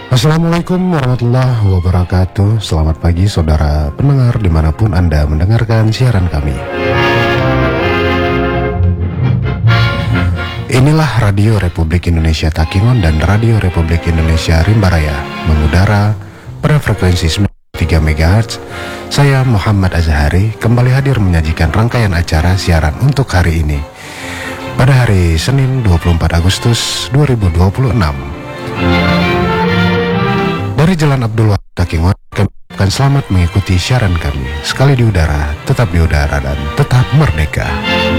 Assalamualaikum warahmatullahi wabarakatuh. Selamat pagi saudara pendengar dimanapun Anda mendengarkan siaran kami. Inilah Radio Republik Indonesia Takingon dan Radio Republik Indonesia Rimbaraya, mengudara pada frekuensi 93 MHz. Saya Muhammad Azhari kembali hadir menyajikan rangkaian acara siaran untuk hari ini, pada hari Senin 24 Agustus 2026. Dari Jalan Abdul Wahab Takingon, kami akan selamat mengikuti siaran kami. Sekali di udara, tetap di udara, dan tetap merdeka.